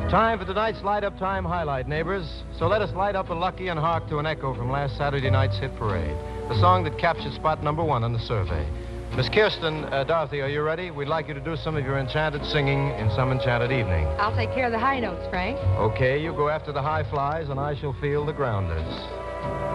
Time for tonight's Light Up Time highlight, neighbors. So let us light up a lucky and hark to an echo from last Saturday night's hit parade. The song that captured spot number 1 on the survey. Miss Kirsten, Dorothy, are you ready? We'd like you to do some of your enchanted singing in some enchanted evening. I'll take care of the high notes, Frank. Okay, you go after the high flies and I shall feel the grounders.